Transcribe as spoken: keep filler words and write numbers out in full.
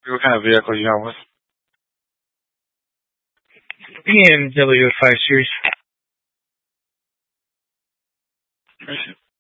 What kind of vehicle you got with? B M W five Series.